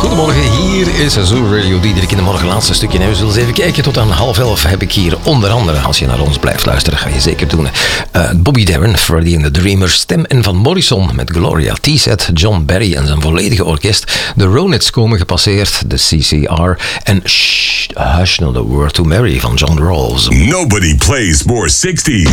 Goedemorgen, hier is Zoo Radio Diederik in de morgen, laatste stukje. En we zullen eens even kijken, tot aan 10:30 heb ik hier onder andere, als je naar ons blijft luisteren, ga je zeker doen. Bobby Darin, Freddie and the Dreamers, stem en Van Morrison met Gloria, T-Set, John Barry en zijn volledige orkest. De Ronettes komen gepasseerd, de CCR en Hush Not a Word to Mary van John Rawls. Nobody plays more 60s.